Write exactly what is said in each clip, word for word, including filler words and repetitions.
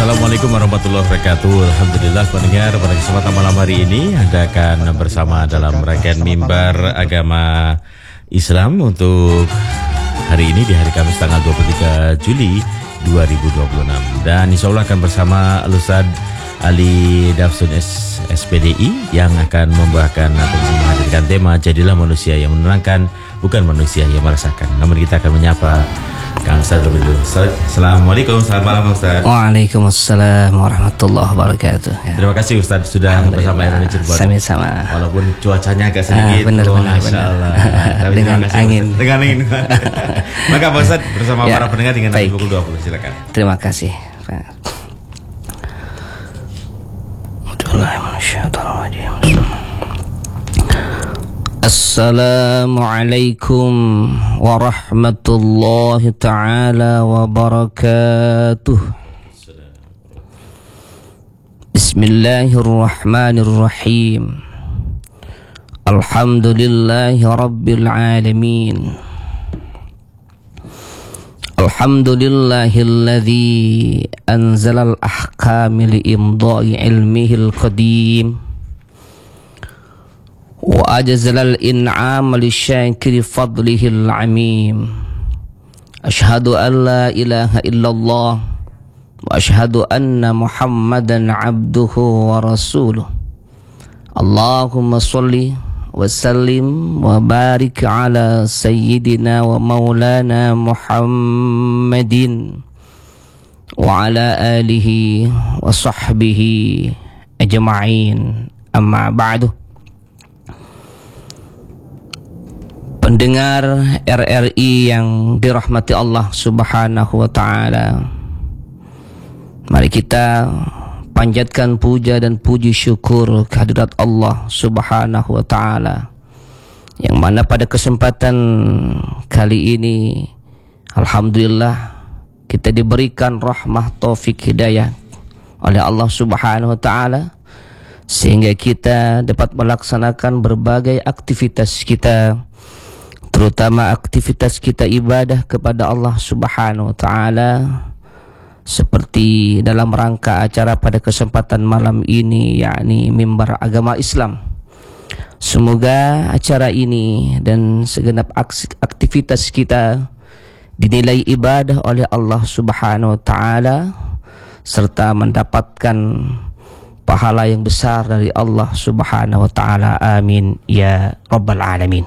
Assalamualaikum warahmatullahi wabarakatuh. Alhamdulillah pendengar, pada kesempatan malam hari ini Anda akan bersama dalam rangkaian mimbar agama Islam untuk hari ini di hari Kamis tanggal dua puluh tiga Juli dua ribu dua puluh enam. Dan insya Allah akan bersama Al-Ustaz Ali Dafsun S P D I yang akan membawakan atau menghadirkan tema Jadilah Manusia yang Menenangkan, Bukan Manusia yang Merasakan. Namun kita akan menyapa Kang Ustaz dulu. Assalamualaikum, selamat malam Ustaz. Waalaikumsalam warahmatullahi wabarakatuh. Ya. Terima kasih Ustaz sudah bersama Indonesia Cirebon. Sama-sama. Walaupun cuacanya agak sedikit, ah, benar, oh, benar, Masya Allah. benar. Dengan kasih, angin. Ustaz. Dengan angin. Maka Pak Ustaz bersama ya, para pendengar dengan baik. pukul dua puluh, silakan. Terima kasih. Assalamualaikum warahmatullahi ta'ala wabarakatuh. Bismillahirrahmanirrahim. Alhamdulillahi rabbil alamin. Alhamdulillahilladzi anzalal ahkami liimda'i ilmihil qadim wa ajzalal in'ama lisyakiri fadlihil amim. Ashhadu an la ilaha illallah wa ashhadu anna muhammadan abduhu wa rasuluh. Allahumma salli wa sallim wa barik ala sayyidina wa maulana Muhammadin wa ala alihi wa sahbihi ajma'in, amma ba'du. Pendengar R R I yang dirahmati Allah Subhanahu wa ta'ala, mari kita panjatkan puja dan puji syukur kehadirat Allah Subhanahu wa ta'ala, yang mana pada kesempatan kali ini alhamdulillah kita diberikan rahmah, taufik, hidayah oleh Allah Subhanahu wa ta'ala, sehingga kita dapat melaksanakan berbagai aktivitas kita, terutama aktivitas kita ibadah kepada Allah Subhanahu wa ta'ala, seperti dalam rangka acara pada kesempatan malam ini, yakni mimbar agama Islam. Semoga acara ini dan segenap aktivitas kita dinilai ibadah oleh Allah Subhanahu wa ta'ala, serta mendapatkan pahala yang besar dari Allah Subhanahu wa ta'ala. Amin ya rabbal alamin.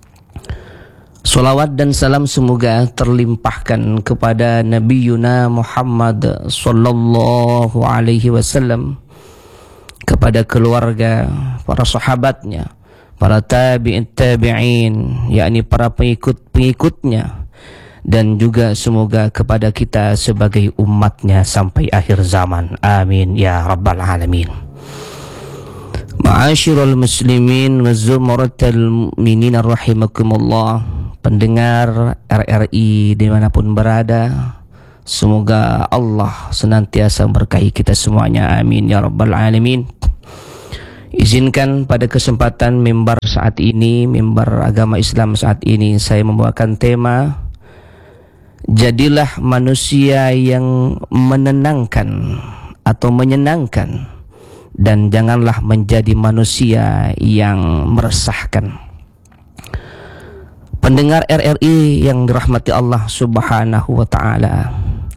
Salawat dan salam semoga terlimpahkan kepada Nabi Yuna Muhammad sallallahu alaihi wasallam, kepada keluarga, para sahabatnya, para tabi'in tabi'in, yakni para pengikut-pengikutnya, dan juga semoga kepada kita sebagai umatnya sampai akhir zaman. Amin ya rabbal alamin. Ma'asyiral muslimin wa zumratal mu'minin rahimakumullah. Pendengar R R I dimanapun berada, semoga Allah senantiasa berkahi kita semuanya. Amin ya rabbal alamin. Izinkan pada kesempatan mimbar saat ini, mimbar agama Islam saat ini, saya membawakan tema Jadilah Manusia yang Menenangkan atau Menyenangkan, dan janganlah menjadi manusia yang meresahkan. Pendengar R R I yang dirahmati Allah Subhanahu wa ta'ala,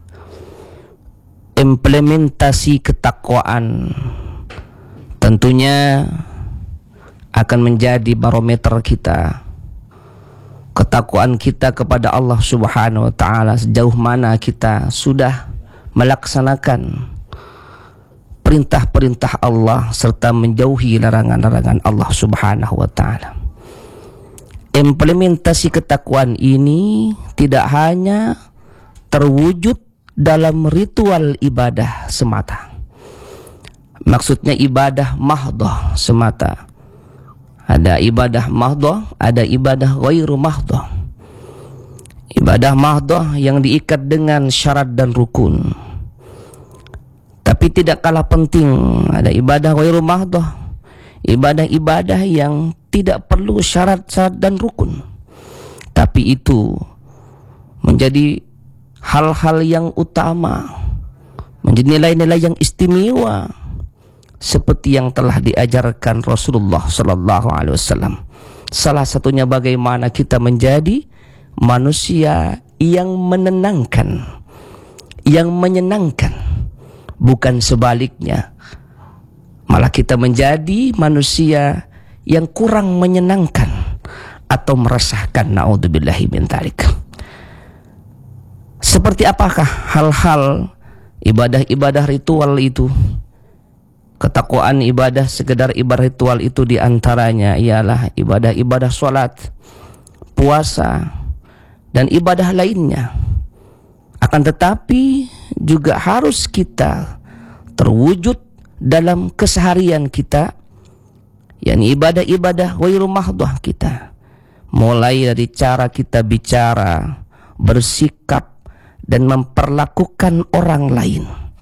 implementasi ketakwaan tentunya akan menjadi barometer kita, ketakwaan kita kepada Allah Subhanahu wa ta'ala, sejauh mana kita sudah melaksanakan perintah-perintah Allah serta menjauhi larangan-larangan Allah Subhanahu wa ta'ala. Implementasi ketakwaan ini tidak hanya terwujud dalam ritual ibadah semata. Maksudnya ibadah mahdhah semata. Ada ibadah mahdhah, ada ibadah ghairu mahdhah. Ibadah mahdhah yang diikat dengan syarat dan rukun. Tapi tidak kalah penting, ada ibadah ghairu mahdhah, ibadah-ibadah yang tidak perlu syarat-syarat dan rukun, tapi itu menjadi hal-hal yang utama, nilai-nilai yang istimewa seperti yang telah diajarkan Rasulullah sallallahu alaihi wasallam. Salah satunya bagaimana kita menjadi manusia yang menenangkan, yang menyenangkan, bukan sebaliknya. Malah kita menjadi manusia yang kurang menyenangkan atau meresahkan. Na'udzubillahi min dzalik. Seperti apakah hal-hal ibadah-ibadah ritual itu? Ketakwaan ibadah, sekedar ibadah ritual itu diantaranya ialah ibadah-ibadah sholat, puasa, dan ibadah lainnya. Akan tetapi juga harus kita terwujud dalam keseharian kita, yakni ibadah-ibadah ghairu mahdhah kita. Mulai dari cara kita bicara, bersikap, dan memperlakukan orang lain.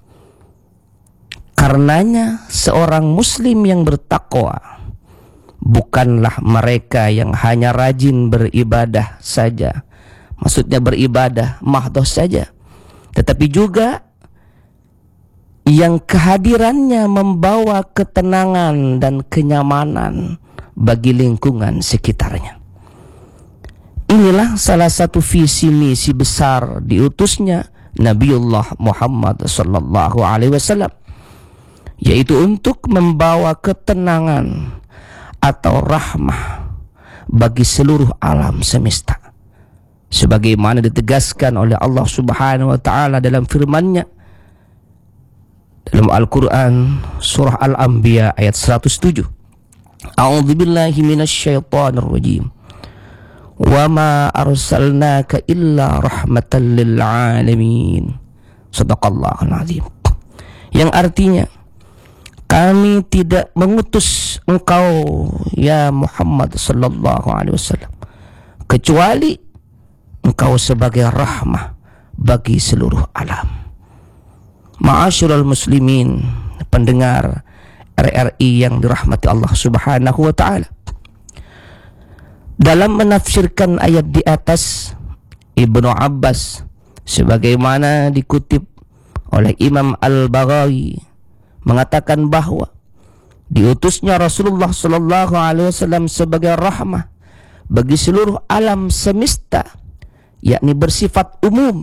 Karenanya seorang muslim yang bertakwa bukanlah mereka yang hanya rajin beribadah saja, maksudnya beribadah mahdhah saja, tetapi juga yang kehadirannya membawa ketenangan dan kenyamanan bagi lingkungan sekitarnya. Inilah salah satu visi misi besar diutusnya Nabiullah Muhammad sallallahu alaihi wasallam, yaitu untuk membawa ketenangan atau rahmah bagi seluruh alam semesta, sebagaimana ditegaskan oleh Allah Subhanahu wa taala dalam firman-Nya dalam Al-Qur'an surah Al-Anbiya ayat seratus tujuh. A'udzubillahi minasyaitonir rajim. Wa ma arsalnaka illa rahmatan lil alamin. Shadaqallahul azim. Yang artinya, kami tidak mengutus engkau ya Muhammad sallallahu alaihi wasallam kecuali engkau sebagai rahmah bagi seluruh alam. Ma'asyiral muslimin, pendengar R R I yang dirahmati Allah Subhanahu wa taala. Dalam menafsirkan ayat di atas, Ibnu Abbas sebagaimana dikutip oleh Imam Al-Baghawi mengatakan bahwa diutusnya Rasulullah sallallahu alaihi wasallam sebagai rahmah bagi seluruh alam semesta, yakni bersifat umum,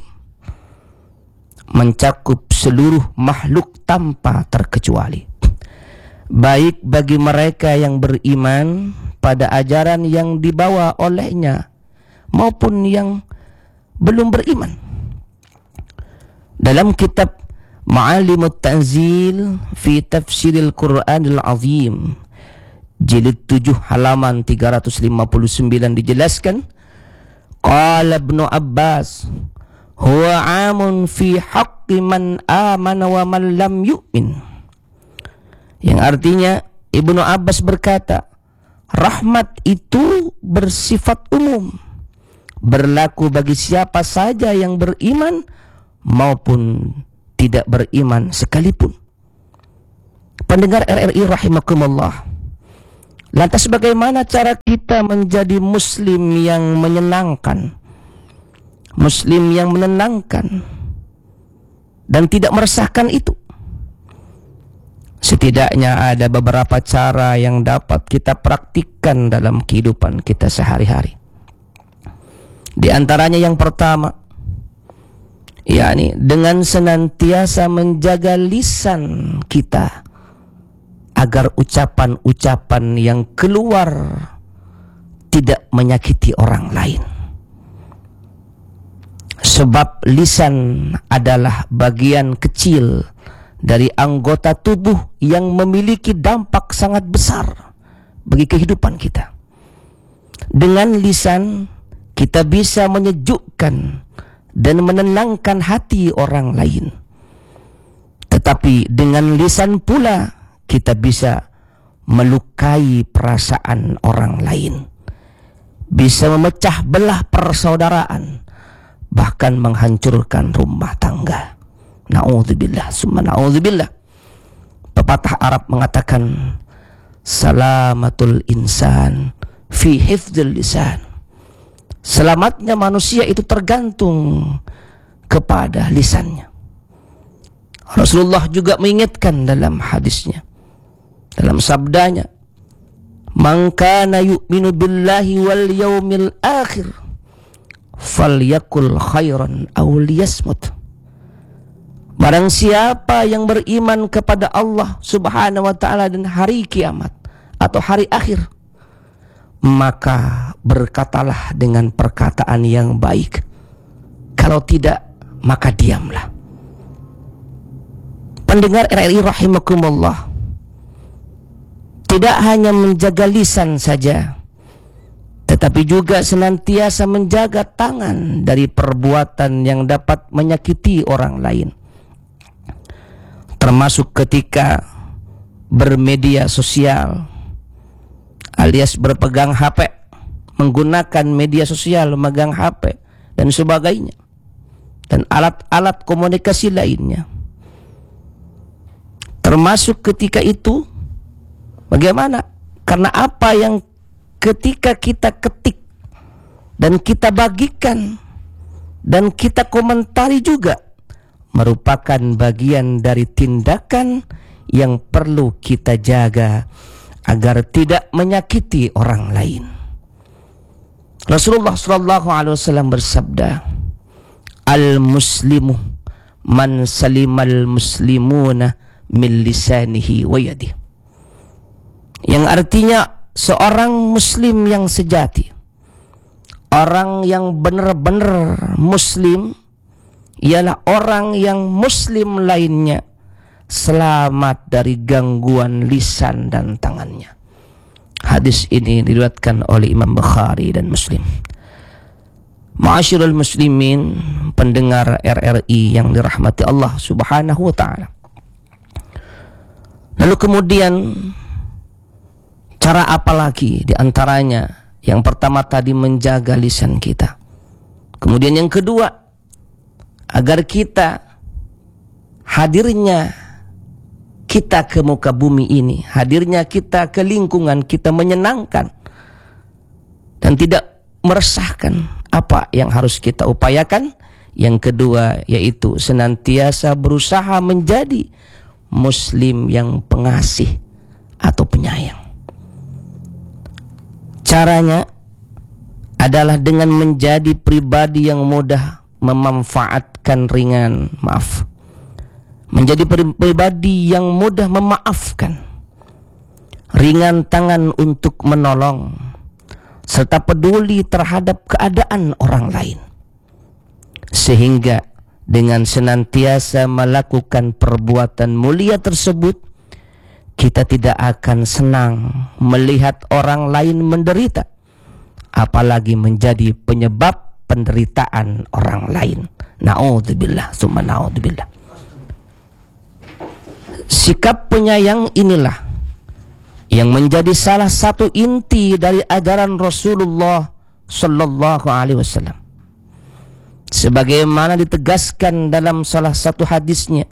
mencakup seluruh makhluk tanpa terkecuali, baik bagi mereka yang beriman pada ajaran yang dibawa olehnya maupun yang belum beriman. Dalam kitab Ma'alimut Tanzil fi Tafsiril Qur'anil Azim jilid tujuh halaman tiga ratus lima puluh sembilan dijelaskan, qala Ibnu Abbas huwa amun fi haqqi man amana wa man lam yu'min. Yang artinya Ibnu Abbas berkata, rahmat itu bersifat umum, berlaku bagi siapa saja yang beriman maupun tidak beriman sekalipun. Pendengar R R I rahimakumullah, lantas bagaimana cara kita menjadi muslim yang menyenangkan, muslim yang menenangkan dan tidak meresahkan itu? Setidaknya ada beberapa cara yang dapat kita praktikkan dalam kehidupan kita sehari-hari. Di antaranya yang pertama, yakni dengan senantiasa menjaga lisan kita agar ucapan-ucapan yang keluar tidak menyakiti orang lain. Sebab lisan adalah bagian kecil dari anggota tubuh yang memiliki dampak sangat besar bagi kehidupan kita. Dengan lisan kita bisa menyejukkan dan menenangkan hati orang lain. Tetapi dengan lisan pula kita bisa melukai perasaan orang lain, bisa memecah belah persaudaraan, bahkan menghancurkan rumah tangga. Na'udzubillah, summa na'udzubillah. Pepatah Arab mengatakan, salamatul insan fi hifdzil lisan. Selamatnya manusia itu tergantung kepada lisannya. Rasulullah juga mengingatkan dalam hadisnya, dalam sabdanya, "Man kana yu'minu billahi wal yawmil akhir falyakul khairan aw liyasmut." Barang siapa yang beriman kepada Allah Subhanahu wa taala dan hari kiamat atau hari akhir, maka berkatalah dengan perkataan yang baik. Kalau tidak, maka diamlah. Pendengar R R I rahimakumullah, tidak hanya menjaga lisan saja, tetapi juga senantiasa menjaga tangan dari perbuatan yang dapat menyakiti orang lain. Termasuk ketika bermedia sosial alias berpegang H P, menggunakan media sosial, memegang H P dan sebagainya, dan alat-alat komunikasi lainnya. Termasuk ketika itu bagaimana? Karena apa yang ketika kita ketik dan kita bagikan dan kita komentari juga merupakan bagian dari tindakan yang perlu kita jaga agar tidak menyakiti orang lain. Rasulullah shallallahu alaihi wasallam bersabda, "Al-muslimu man salimal muslimuna min lisanihi wa yadihi." Yang artinya seorang muslim yang sejati, orang yang benar-benar muslim, ialah orang yang muslim lainnya selamat dari gangguan lisan dan tangannya. Hadis ini diriwayatkan oleh Imam Bukhari dan Muslim. Ma'asyiral muslimin, pendengar R R I yang dirahmati Allah Subhanahu wa taala. Lalu kemudian cara apa lagi di antaranya? Yang pertama tadi menjaga lisan kita. Kemudian yang kedua, agar kita hadirnya kita ke muka bumi ini, hadirnya kita ke lingkungan kita menyenangkan dan tidak meresahkan. Apa yang harus kita upayakan? Yang kedua yaitu senantiasa berusaha menjadi muslim yang pengasih atau penyayang. Caranya adalah dengan menjadi pribadi yang mudah memanfaatkan ringan maaf, menjadi pribadi yang mudah memaafkan, ringan tangan untuk menolong, serta peduli terhadap keadaan orang lain, sehingga dengan senantiasa melakukan perbuatan mulia tersebut, kita tidak akan senang melihat orang lain menderita, apalagi menjadi penyebab penderitaan orang lain. Na'udzubillah, summa na'udzubillah. Sikap penyayang inilah yang menjadi salah satu inti dari ajaran Rasulullah sallallahu alaihi wasallam. Sebagaimana ditegaskan dalam salah satu hadisnya,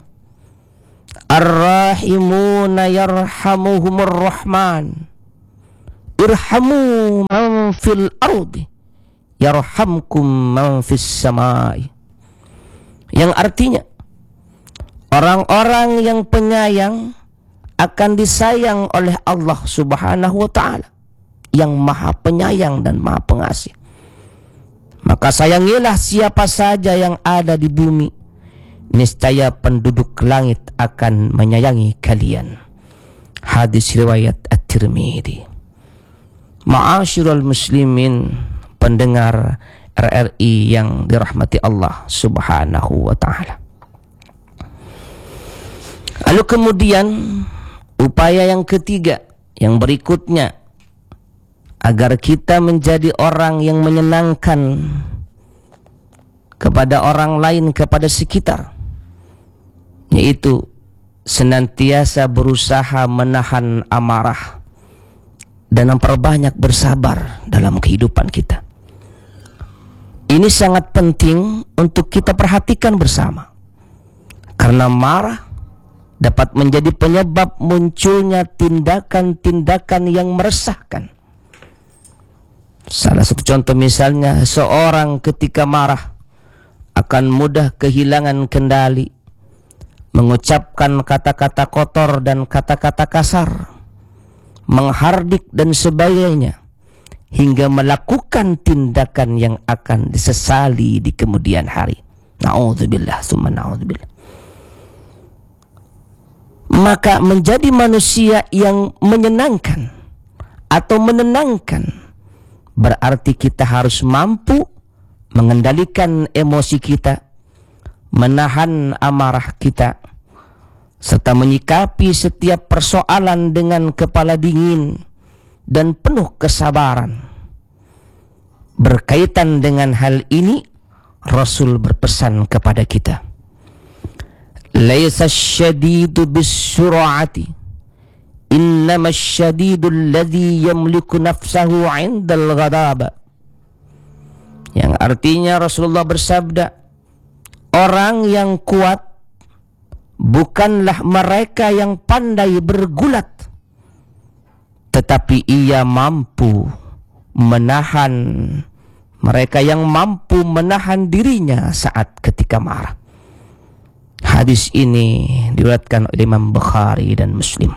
Ar-rahimuna yarhamuhumur rahman, irhamu man fil ardi yarhamkum man fis samai. Yang artinya, orang-orang yang penyayang akan disayang oleh Allah Subhanahu wa ta'ala, yang maha penyayang dan maha pengasih. Maka sayangilah siapa saja yang ada di bumi, niscaya penduduk langit akan menyayangi kalian. Hadis riwayat At-Tirmidzi. Ma'asyiral muslimin, pendengar R R I yang dirahmati Allah Subhanahu wa ta'ala. Lalu kemudian upaya yang ketiga, yang berikutnya, agar kita menjadi orang yang menyenangkan kepada orang lain, kepada sekitar, yaitu senantiasa berusaha menahan amarah dan memperbanyak bersabar dalam kehidupan kita. Ini sangat penting untuk kita perhatikan bersama, karena marah dapat menjadi penyebab munculnya tindakan-tindakan yang meresahkan. Salah satu contoh misalnya, seorang ketika marah akan mudah kehilangan kendali, mengucapkan kata-kata kotor dan kata-kata kasar, menghardik dan sebagainya, hingga melakukan tindakan yang akan disesali di kemudian hari. Na'udzubillah, summa na'udzubillah. Maka menjadi manusia yang menyenangkan atau menenangkan berarti kita harus mampu mengendalikan emosi kita, menahan amarah kita, serta menyikapi setiap persoalan dengan kepala dingin dan penuh kesabaran. Berkaitan dengan hal ini, Rasul berpesan kepada kita, laisa syadidu bis-sur'ati, innama syadidu alladhi yamliku nafsahu 'indal ghadab. Yang artinya Rasulullah bersabda, orang yang kuat bukanlah mereka yang pandai bergulat, tetapi ia mampu menahan, mereka yang mampu menahan dirinya saat ketika marah. Hadis ini diriwayatkan oleh Imam Bukhari dan Muslim.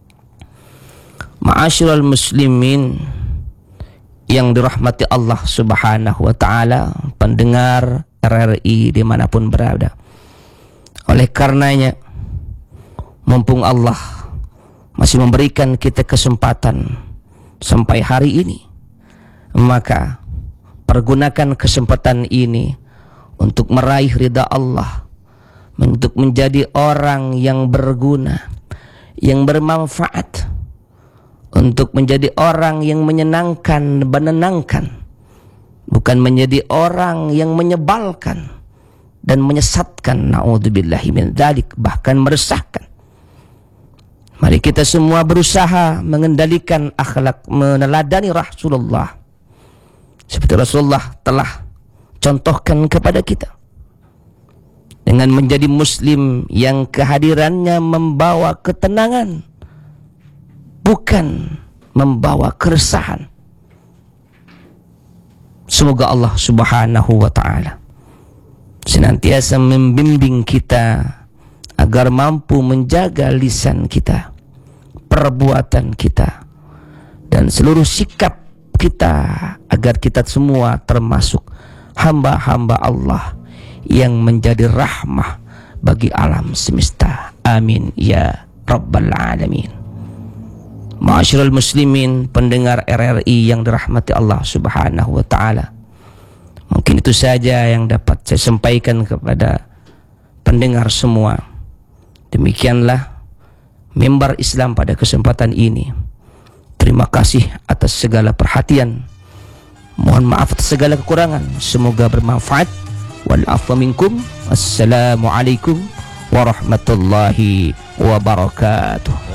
Ma'asyiral muslimin yang dirahmati Allah Subhanahu wa taala, pendengar R R I dimanapun berada. Oleh karenanya, mumpung Allah masih memberikan kita kesempatan sampai hari ini, maka pergunakan kesempatan ini untuk meraih ridha Allah, untuk menjadi orang yang berguna, yang bermanfaat, untuk menjadi orang yang menyenangkan, menenangkan, bukan menjadi orang yang menyebalkan dan menyesatkan. Na'udzubillahi min dzalik, bahkan meresahkan. Mari kita semua berusaha mengendalikan akhlak, meneladani Rasulullah seperti Rasulullah telah contohkan kepada kita, dengan menjadi muslim yang kehadirannya membawa ketenangan, bukan membawa keresahan. Semoga Allah Subhanahu wa ta'ala senantiasa membimbing kita agar mampu menjaga lisan kita, perbuatan kita, dan seluruh sikap kita, agar kita semua termasuk hamba-hamba Allah yang menjadi rahmah bagi alam semesta. Amin ya Rabbal Alamin. Ma'asyiral muslimin, pendengar R R I yang dirahmati Allah Subhanahu wa ta'ala, mungkin itu saja yang dapat saya sampaikan kepada pendengar semua. Demikianlah mimbar Islam pada kesempatan ini. Terima kasih atas segala perhatian. Mohon maaf atas segala kekurangan. Semoga bermanfaat. Wal afwa minkum. Assalamualaikum warahmatullahi wabarakatuh.